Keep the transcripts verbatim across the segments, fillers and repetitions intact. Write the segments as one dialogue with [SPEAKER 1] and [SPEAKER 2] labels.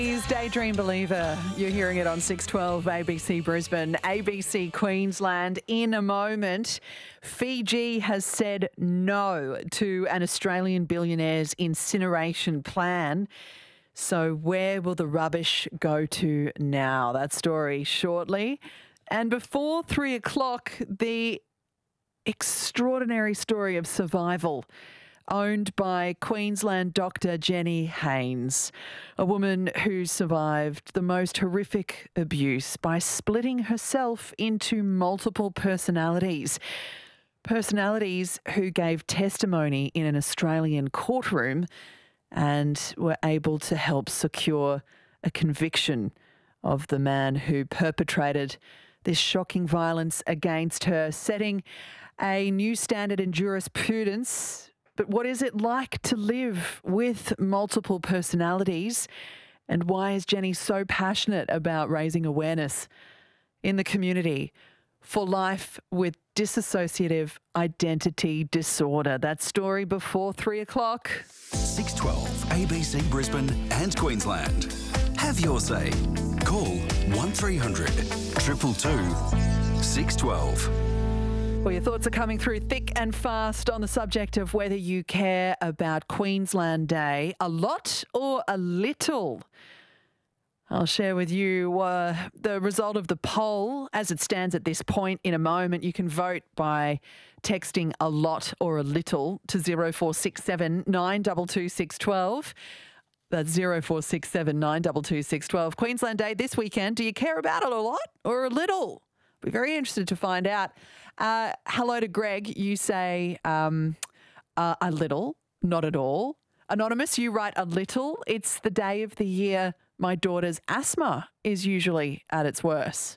[SPEAKER 1] Is Daydream Believer. You're hearing it on six twelve A B C Brisbane, A B C Queensland. In a moment, Fiji has said no to an Australian billionaire's incineration plan. So where will the rubbish go to now? That story shortly. And before three o'clock, the extraordinary story of survival owned by Queensland doctor Jenny Haynes, a woman who survived the most horrific abuse by splitting herself into multiple personalities. Personalities who gave testimony in an Australian courtroom and were able to help secure a conviction of the man who perpetrated this shocking violence against her, setting a new standard in jurisprudence. But what is it like to live with multiple personalities? And why is Jenny so passionate about raising awareness in the community for life with dissociative identity disorder? That story before three o'clock.
[SPEAKER 2] six twelve A B C Brisbane and Queensland. Have your say. Call one three hundred two two two six twelve.
[SPEAKER 1] Well, your thoughts are coming through thick and fast on the subject of whether you care about Queensland Day a lot or a little. I'll share with you uh, the result of the poll as it stands at this point in a moment. You can vote by texting a lot or a little to zero four six seven nine two two six one two. That's zero four six seven nine two two six one two. Queensland Day this weekend. Do you care about it a lot or a little? Be very interested to find out. Uh, hello to Greg. You say um, uh, a little, not at all. Anonymous, you write a little. It's the day of the year my daughter's asthma is usually at its worst.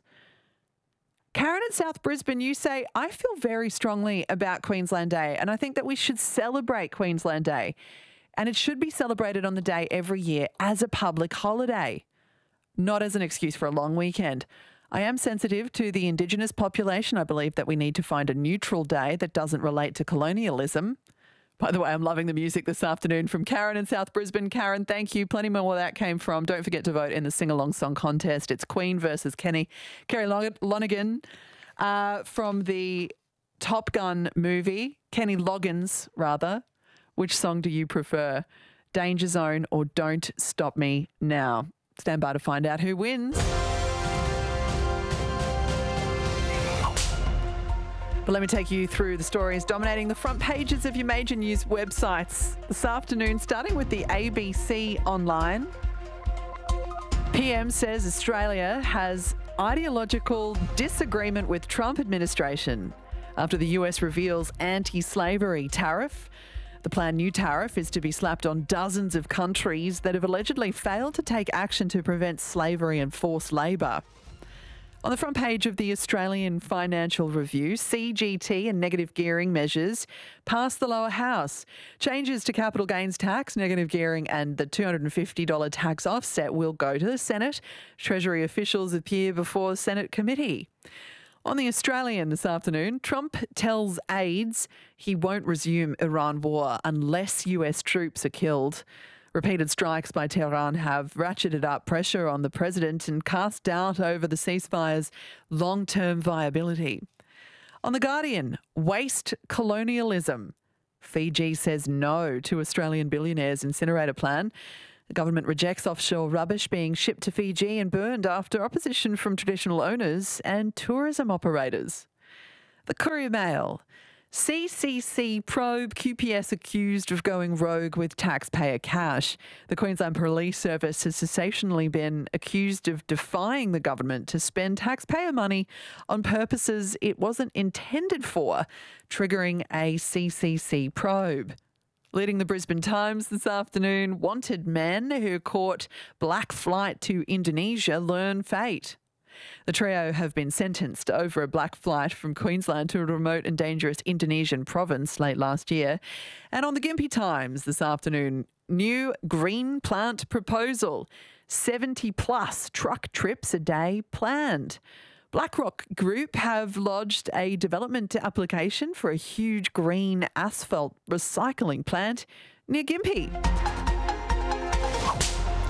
[SPEAKER 1] Karen at South Brisbane, you say, I feel very strongly about Queensland Day, and I think that we should celebrate Queensland Day, and it should be celebrated on the day every year as a public holiday, not as an excuse for a long weekend. I am sensitive to the Indigenous population. I believe that we need to find a neutral day that doesn't relate to colonialism. By the way, I'm loving the music this afternoon from Karen in South Brisbane. Karen, thank you. Plenty more where that came from. Don't forget to vote in the sing-along song contest. It's Queen versus Kenny. Kerry Lonergan uh, from the Top Gun movie. Kenny Loggins, rather. Which song do you prefer? Danger Zone or Don't Stop Me Now? Stand by to find out who wins. But let me take you through the stories dominating the front pages of your major news websites this afternoon, starting with the A B C Online. P M says Australia has ideological disagreement with Trump administration after the U S reveals anti-slavery tariff. The planned new tariff is to be slapped on dozens of countries that have allegedly failed to take action to prevent slavery and forced labour. On the front page of the Australian Financial Review, C G T and negative gearing measures pass the lower house. Changes to capital gains tax, negative gearing and the two hundred fifty dollars tax offset will go to the Senate. Treasury officials appear before the Senate committee. On the Australian this afternoon, Trump tells aides he won't resume Iran war unless U S troops are killed. Repeated strikes by Tehran have ratcheted up pressure on the president and cast doubt over the ceasefire's long-term viability. On The Guardian, waste colonialism. Fiji says no to Australian billionaire's incinerator plan. The government rejects offshore rubbish being shipped to Fiji and burned after opposition from traditional owners and tourism operators. The Courier Mail. C C C probe Q P S accused of going rogue with taxpayer cash. The Queensland Police Service has sensationally been accused of defying the government to spend taxpayer money on purposes it wasn't intended for, triggering a C C C probe. Leading the Brisbane Times this afternoon, wanted men who caught black flight to Indonesia learn fate. The trio have been sentenced over a black flight from Queensland to a remote and dangerous Indonesian province late last year. And on the Gympie Times this afternoon, new green plant proposal. seventy plus truck trips a day planned. BlackRock Group have lodged a development application for a huge green asphalt recycling plant near Gympie.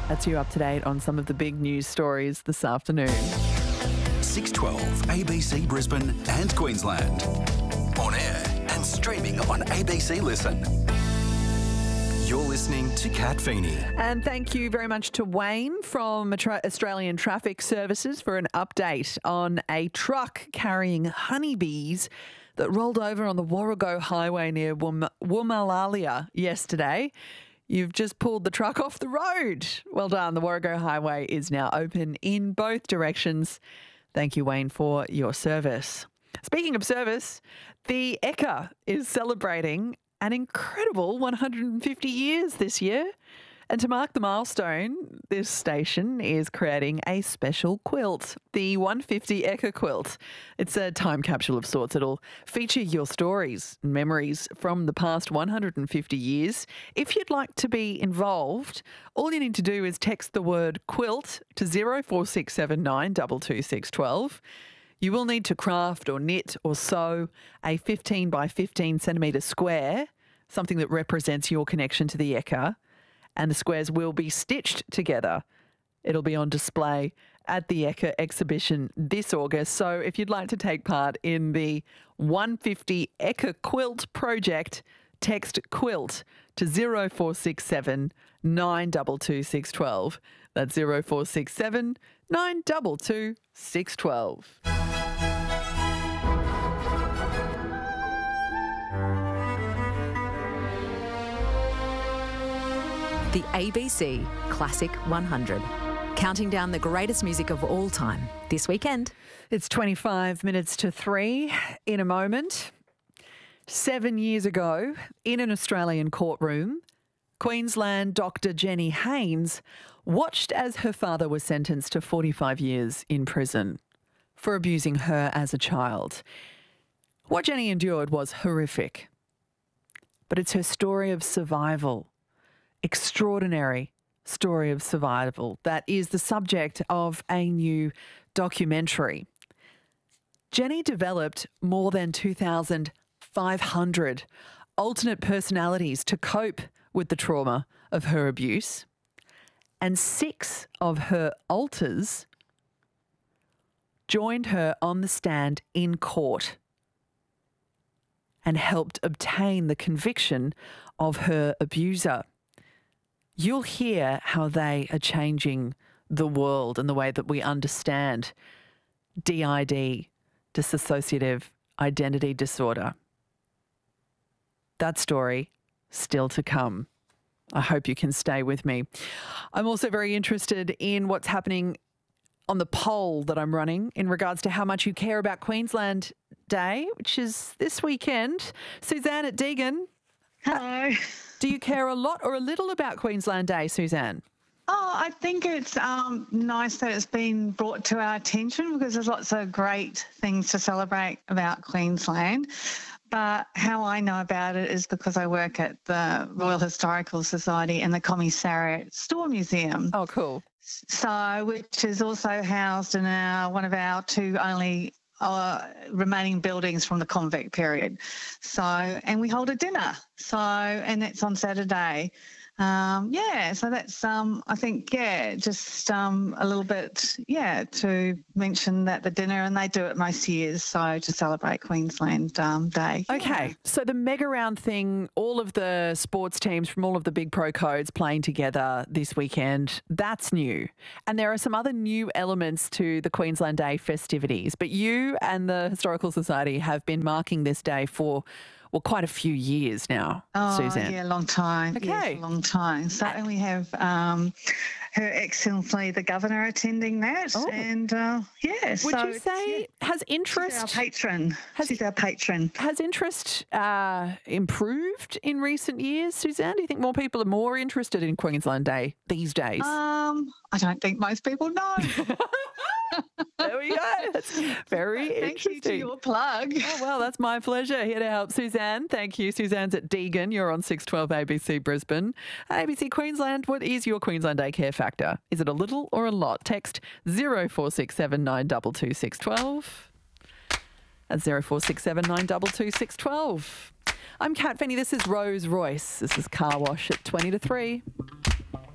[SPEAKER 1] That's you up to date on some of the big news stories this afternoon.
[SPEAKER 2] six twelve A B C Brisbane and Queensland. On air and streaming on A B C Listen. You're listening to Kat Feeney.
[SPEAKER 1] And thank you very much to Wayne from Tra- Australian Traffic Services for an update on a truck carrying honeybees that rolled over on the Warrego Highway near Woom- Woomalalia yesterday. You've just pulled the truck off the road. Well done. The Warrego Highway is now open in both directions. Thank you, Wayne, for your service. Speaking of service, the Ekka is celebrating an incredible one hundred fifty years this year. And to mark the milestone, this station is creating a special quilt, the one fifty Ekka quilt. It's a time capsule of sorts. It'll feature your stories and memories from the past one hundred fifty years. If you'd like to be involved, all you need to do is text the word quilt to zero four six seven nine two two six one two. You will need to craft or knit or sew a fifteen by fifteen centimetre square, something that represents your connection to the Ekka, and the squares will be stitched together. It'll be on display at the Ekka exhibition this August. So if you'd like to take part in the one fifty Ekka quilt project, text quilt to zero four six seven nine two two six one two. That's zero four six seven nine two two six one two.
[SPEAKER 3] The A B C Classic one hundred. Counting down the greatest music of all time this weekend.
[SPEAKER 1] It's twenty-five minutes to three. In a moment, seven years ago, in an Australian courtroom, Queensland Doctor Jenny Haynes watched as her father was sentenced to forty-five years in prison for abusing her as a child. What Jenny endured was horrific, but it's her story of survival, extraordinary story of survival, that is the subject of a new documentary. Jenny developed more than two thousand five hundred alternate personalities to cope with the trauma of her abuse, and six of her alters joined her on the stand in court and helped obtain the conviction of her abuser. You'll hear how they are changing the world and the way that we understand D I D, dissociative identity disorder. That story still to come. I hope you can stay with me. I'm also very interested in what's happening on the poll that I'm running in regards to how much you care about Queensland Day, which is this weekend. Suzanne at Deagon.
[SPEAKER 4] Hello.
[SPEAKER 1] Do you care a lot or a little about Queensland Day, Suzanne?
[SPEAKER 4] Oh, I think it's um, nice that it's been brought to our attention because there's lots of great things to celebrate about Queensland. But how I know about it is because I work at the Royal Historical Society and the Commissariat Store Museum.
[SPEAKER 1] Oh, cool.
[SPEAKER 4] So, which is also housed in our, one of our two only Uh, remaining buildings from the convict period. So, and we hold a dinner. So, and it's on Saturday. Um, yeah, so that's, um, I think, yeah, just um, a little bit, yeah, to mention that the dinner, and they do it most years, so to celebrate Queensland um, Day.
[SPEAKER 1] Okay,
[SPEAKER 4] yeah.
[SPEAKER 1] So the mega round thing, all of the sports teams from all of the big pro codes playing together this weekend, that's new. And there are some other new elements to the Queensland Day festivities, but you and the Historical Society have been marking this day for, well, quite a few years now,
[SPEAKER 4] oh,
[SPEAKER 1] Suzanne.
[SPEAKER 4] Yeah, a long time.
[SPEAKER 1] Okay.
[SPEAKER 4] Yes, a long time. So and we have um, Her Excellency the Governor attending that.
[SPEAKER 1] Oh.
[SPEAKER 4] And, uh, yeah.
[SPEAKER 1] Would
[SPEAKER 4] so
[SPEAKER 1] you say,
[SPEAKER 4] yeah,
[SPEAKER 1] has interest...
[SPEAKER 4] She's our patron.
[SPEAKER 1] Has,
[SPEAKER 4] she's our patron.
[SPEAKER 1] Has interest uh, improved in recent years, Suzanne? Do you think more people are more interested in Queensland Day these days?
[SPEAKER 4] Um, I don't think most people know.
[SPEAKER 1] There we go. That's very
[SPEAKER 4] Thank
[SPEAKER 1] interesting.
[SPEAKER 4] you to your plug.
[SPEAKER 1] Oh, well, that's my pleasure. Here to help Suzanne. Thank you. Suzanne's at Deagon. You're on six twelve A B C Brisbane. A B C Queensland, what is your Queensland Day care factor? Is it a little or a lot? Text zero four six seven nine two two six one two. That's zero four six seven nine two two six one two. I'm Kat Feeney. This is Rose Royce. This is Car Wash at twenty to three.